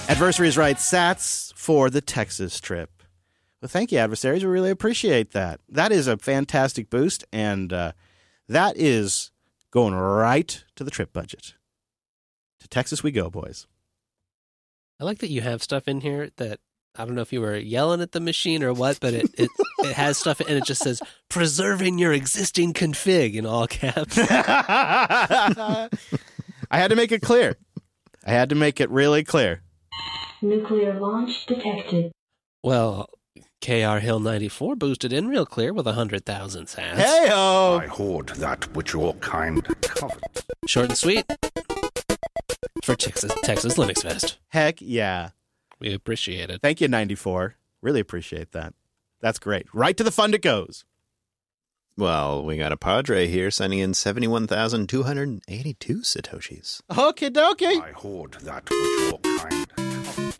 Adversaries write sats for the Texas trip. Well, thank you, adversaries. We really appreciate that. That is a fantastic boost, and that is going right to the trip budget. To Texas we go, boys. I like that you have stuff in here that, I don't know if you were yelling at the machine or what, but it has stuff and it just says, preserving your existing config in all caps. I had to make it clear. I had to make it really clear. Nuclear launch detected. Well, KR Hill 94 boosted in real clear with 100,000 sats. Hey-o! I hoard that which your kind covet. Short and sweet for Texas Linux Fest. Heck yeah. We appreciate it. Thank you, 94. Really appreciate that. That's great. Right to the fund it goes. Well, we got a Padre here sending in 71,282 Satoshis. Okie dokie. I hoard that which your kind covet.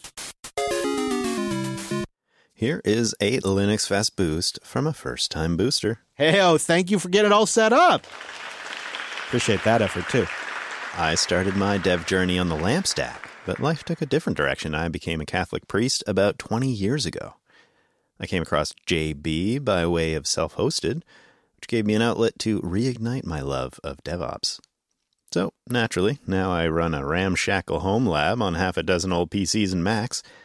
Here is a Linux Fest boost from a first-time booster. Hey-o, thank you for getting it all set up. Appreciate that effort, too. I started my dev journey on the LAMP stack, but life took a different direction. I became a Catholic priest about 20 years ago. I came across JB by way of self-hosted, which gave me an outlet to reignite my love of DevOps. So, naturally, now I run a ramshackle home lab on half a dozen old PCs and Macs,